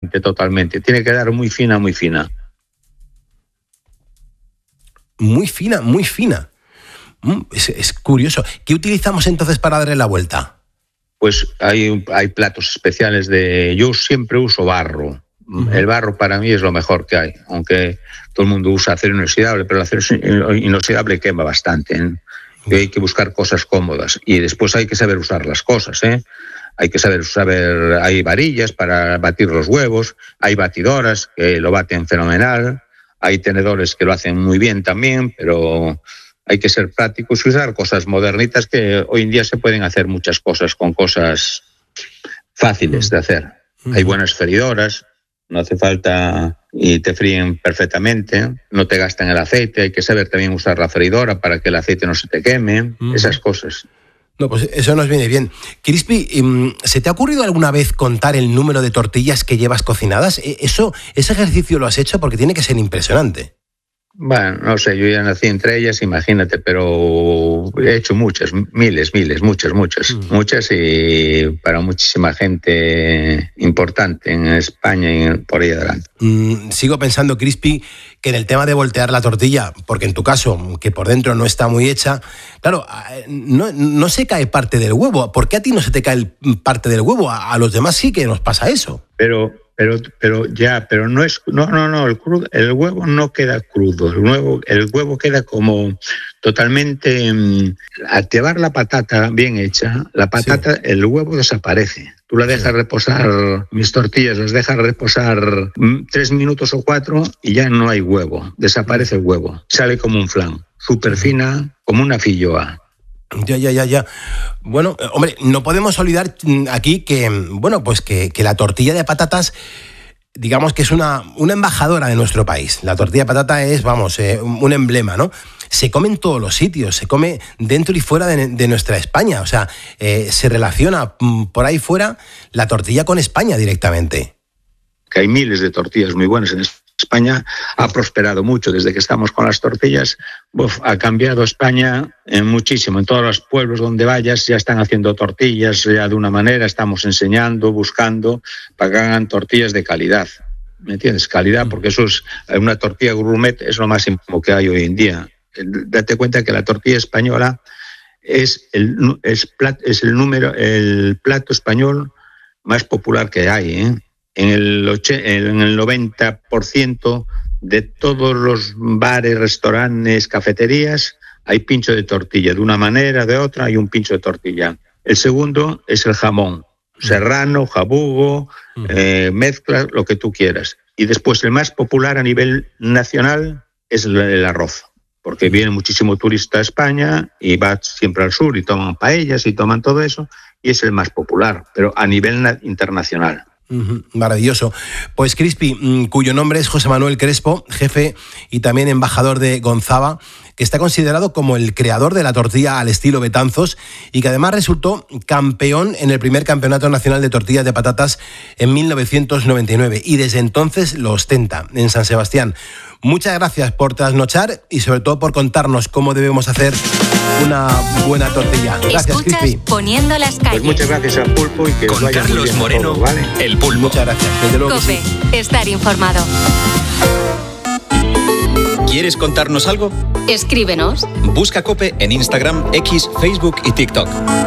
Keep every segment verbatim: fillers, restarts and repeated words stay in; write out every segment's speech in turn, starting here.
totalmente. Tiene que quedar muy fina, muy fina. Muy fina, muy fina. Es, es curioso. ¿Qué utilizamos entonces para darle la vuelta? Pues hay, hay platos especiales de... Yo siempre uso barro. Uh-huh. El barro para mí es lo mejor que hay, aunque todo el mundo usa acero inoxidable, pero el acero inoxidable quema bastante, ¿eh? Y hay que buscar cosas cómodas y después hay que saber usar las cosas, ¿eh? Hay que saber, saber, hay varillas para batir los huevos, hay batidoras que lo baten fenomenal, hay tenedores que lo hacen muy bien también, pero hay que ser prácticos y usar cosas modernitas que hoy en día se pueden hacer muchas cosas con cosas fáciles de hacer. Uh-huh. Hay buenas freidoras, no hace falta y te fríen perfectamente, no te gastan el aceite, hay que saber también usar la freidora para que el aceite no se te queme, uh-huh. esas cosas. No, pues eso nos viene bien. Crispy, ¿se te ha ocurrido alguna vez contar el número de tortillas que llevas cocinadas? Eso, ese ejercicio lo has hecho porque tiene que ser impresionante. Bueno, no sé, yo ya nací entre ellas, imagínate, pero he hecho muchas, miles, miles, muchas, muchas, mm. muchas y para muchísima gente importante en España y por ahí adelante. Mm, sigo pensando, Crispy, que en el tema de voltear la tortilla, porque en tu caso, que por dentro no está muy hecha, claro, no, no se cae parte del huevo. ¿Por qué a ti no se te cae parte del huevo? A, a los demás sí que nos pasa eso. Pero... Pero, pero ya, pero no es, no, no, no, el, crudo, el huevo no queda crudo, el huevo, el huevo queda como totalmente, mmm, al llevar la patata bien hecha, la patata, sí. El huevo desaparece. Tú la dejas sí. reposar, mis tortillas las dejas reposar mmm, tres minutos o cuatro y ya no hay huevo, desaparece el huevo, sale como un flan, súper fina, como una filloa. Ya, ya, ya, ya. Bueno, hombre, no podemos olvidar aquí que, bueno, pues que, que la tortilla de patatas, digamos que es una, una embajadora de nuestro país. La tortilla de patata es, vamos, eh, un emblema, ¿no? Se come en todos los sitios, se come dentro y fuera de, de nuestra España. O sea, eh, se relaciona por ahí fuera la tortilla con España directamente. Que hay miles de tortillas muy buenas en España. España ha prosperado mucho desde que estamos con las tortillas. Uf, ha cambiado España en muchísimo. En todos los pueblos donde vayas ya están haciendo tortillas ya de una manera. Estamos enseñando, buscando para que hagan tortillas de calidad. ¿Me entiendes? Calidad, porque eso es una tortilla gourmet, es lo máximo que hay hoy en día. Date cuenta que la tortilla española es el, es plat, es el número, el plato español más popular que hay, ¿eh? En el, en el noventa por ciento de todos los bares, restaurantes, cafeterías, hay pincho de tortilla. De una manera, de otra, hay un pincho de tortilla. El segundo es el jamón. Serrano, jabugo, uh-huh. eh, mezcla, lo que tú quieras. Y después el más popular a nivel nacional es el, el arroz. Porque viene muchísimo turista a España y va siempre al sur y toman paellas y toman todo eso. Y es el más popular, pero a nivel na- internacional. Maravilloso. Pues Crispy, cuyo nombre es José Manuel Crespo, jefe y también embajador de Gonzava, que está considerado como el creador de la tortilla al estilo Betanzos y que además resultó campeón en el primer Campeonato Nacional de Tortillas de Patatas en mil novecientos noventa y nueve y desde entonces lo ostenta en San Sebastián. Muchas gracias por trasnochar y sobre todo por contarnos cómo debemos hacer una buena tortilla. Gracias, Escuchas Crispy. Poniendo las calles. Pues muchas gracias al Pulpo y que Con os vaya Carlos muy bien Moreno, todo, ¿vale? el Pulpo. Muchas gracias. Desde luego que COPE, sí. estar informado. ¿Quieres contarnos algo? Escríbenos. Busca COPE en Instagram, X, Facebook y TikTok.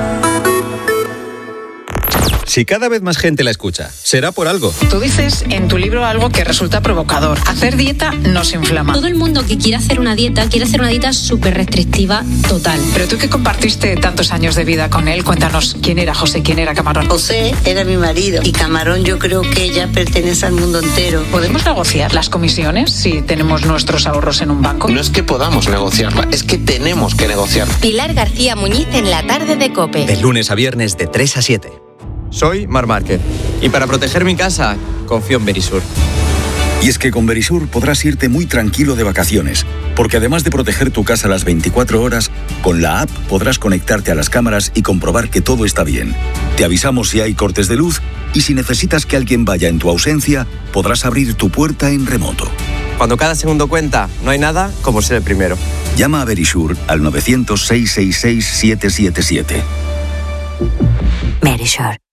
Si cada vez más gente la escucha, será por algo. Tú dices en tu libro algo que resulta provocador. Hacer dieta nos inflama. Todo el mundo que quiere hacer una dieta, quiere hacer una dieta súper restrictiva, total. Pero tú que compartiste tantos años de vida con él, cuéntanos quién era José, quién era Camarón. José era mi marido y Camarón yo creo que ella pertenece al mundo entero. ¿Podemos negociar las comisiones si tenemos nuestros ahorros en un banco? No es que podamos negociarla, es que tenemos que negociar. Pilar García Muñiz en la tarde de COPE. De lunes a viernes de tres a siete. Soy Marc Márquez y para proteger mi casa confío en Verisur. Y es que con Verisur podrás irte muy tranquilo de vacaciones, porque además de proteger tu casa las veinticuatro horas, con la app podrás conectarte a las cámaras y comprobar que todo está bien. Te avisamos si hay cortes de luz y si necesitas que alguien vaya en tu ausencia, podrás abrir tu puerta en remoto. Cuando cada segundo cuenta, no hay nada como ser el primero. Llama a Verisur al novecientos, seiscientos sesenta y seis, siete siete siete. Verisur.